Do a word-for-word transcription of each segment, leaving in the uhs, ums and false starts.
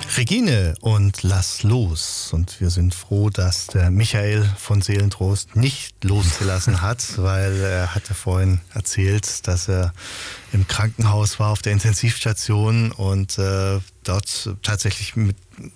Regine und Lass los. Und wir sind froh, dass der Michael von Seelentrost nicht losgelassen hat, weil er hatte vorhin erzählt, dass er im Krankenhaus war auf der Intensivstation und äh, dort tatsächlich mit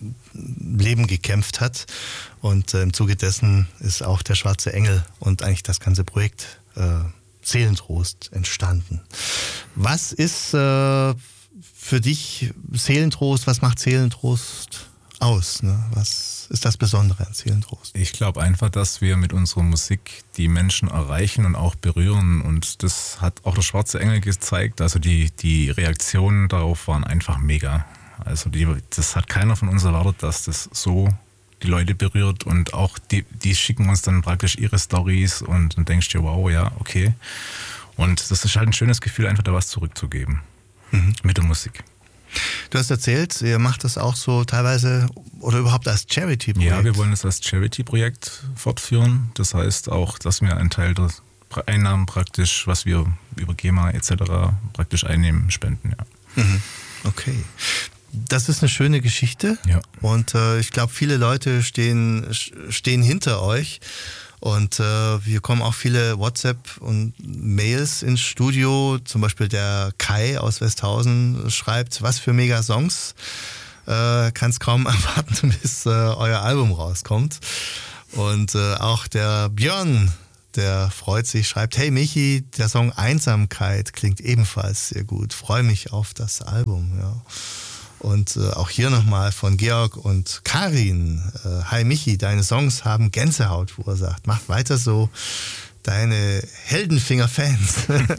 Leben gekämpft hat. Und äh, im Zuge dessen ist auch der Schwarze Engel und eigentlich das ganze Projekt äh, Seelentrost entstanden. Was ist äh, für dich Seelentrost? Was macht Seelentrost aus? Ne? Was ist das Besondere an Seelentrost? Ich glaube einfach, dass wir mit unserer Musik die Menschen erreichen und auch berühren. Und das hat auch der Schwarze Engel gezeigt. Also die, die Reaktionen darauf waren einfach mega. Also die, das hat keiner von uns erwartet, dass das so die Leute berührt. Und auch die, die schicken uns dann praktisch ihre Stories und dann denkst du dir, wow, ja, okay. Und das ist halt ein schönes Gefühl, einfach da was zurückzugeben. Mhm. Mit der Musik. Du hast erzählt, ihr macht das auch so teilweise oder überhaupt als Charity-Projekt. Ja, wir wollen das als Charity-Projekt fortführen. Das heißt auch, dass wir einen Teil der Einnahmen praktisch, was wir über GEMA et cetera praktisch einnehmen, spenden. Ja. Mhm. Okay. Das ist eine schöne Geschichte. Ja. Und äh, ich glaube, viele Leute stehen, stehen hinter euch. Und äh, hier kommen auch viele WhatsApp und Mails ins Studio. Zum Beispiel der Kai aus Westhausen schreibt, was für mega Songs. Äh, kann es kaum erwarten, bis äh, euer Album rauskommt. Und äh, auch der Björn, der freut sich, schreibt, hey Michi, der Song Einsamkeit klingt ebenfalls sehr gut. Freue mich auf das Album. Ja. Und äh, auch hier nochmal von Georg und Karin. Äh, Hi Michi, deine Songs haben Gänsehaut verursacht. Mach weiter so. Deine Heldenfinger-Fans.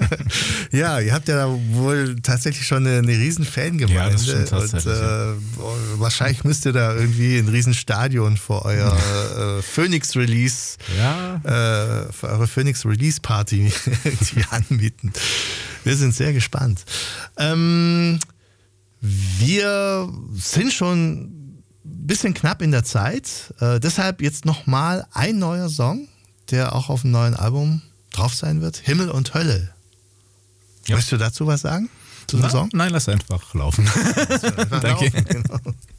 Ja, ihr habt ja wohl tatsächlich schon eine, eine riesen Fangemeinde. Ja, das stimmt tatsächlich. Und äh, wahrscheinlich müsst ihr da irgendwie ein riesen Stadion für euer äh, Phoenix-Release, ja. äh, für eure Phoenix-Release-Party anbieten. Wir sind sehr gespannt. Ähm, Wir sind schon ein bisschen knapp in der Zeit. Äh, deshalb jetzt nochmal ein neuer Song, der auch auf dem neuen Album drauf sein wird. Himmel und Hölle. Ja. Möchtest du dazu was sagen? Zu dem Na, Song? Nein, lass einfach laufen. Lass einfach Danke. laufen, genau.